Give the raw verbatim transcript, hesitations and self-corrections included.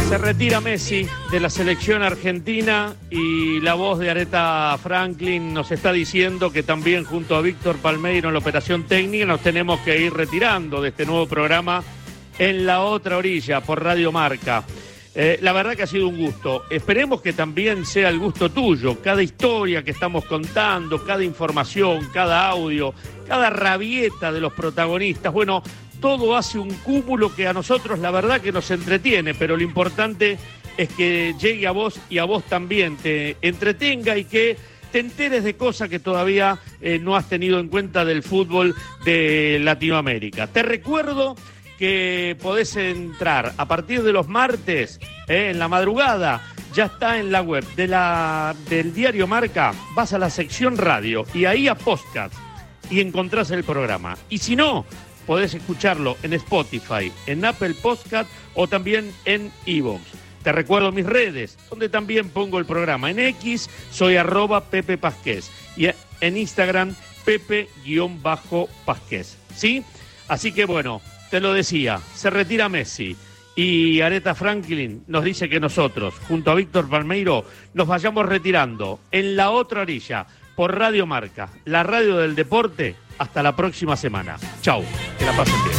Se retira Messi de la selección argentina y la voz de Aretha Franklin nos está diciendo que también junto a Víctor Palmeiro en la operación técnica nos tenemos que ir retirando de este nuevo programa En la Otra Orilla por Radio Marca. Eh, la verdad que ha sido un gusto. Esperemos que también sea el gusto tuyo. Cada historia que estamos contando, cada información, cada audio, cada rabieta de los protagonistas. Bueno, todo hace un cúmulo que a nosotros la verdad que nos entretiene, pero lo importante es que llegue a vos y a vos también te entretenga y que te enteres de cosas que todavía eh, no has tenido en cuenta del fútbol de Latinoamérica. Te recuerdo que podés entrar a partir de los martes, eh, en la madrugada, ya está en la web de la, del Diario Marca, vas a la sección radio y ahí a podcast y encontrás el programa. Y si no, podés escucharlo en Spotify, en Apple Podcast o también en iVoox. Te recuerdo mis redes, donde también pongo el programa. En X soy arroba Pepe Pasqués y en Instagram Pepe-Pasqués. ¿Sí? Así que bueno, te lo decía, se retira Messi y Aretha Franklin nos dice que nosotros, junto a Víctor Palmeiro, nos vayamos retirando en la otra orilla por Radio Marca, la radio del deporte. Hasta la próxima semana. Chau, que la pasen bien.